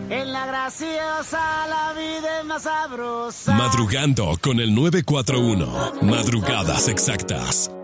En la graciosa la vida es más sabrosa. Madrugando con el 941. Madrugadas exactas.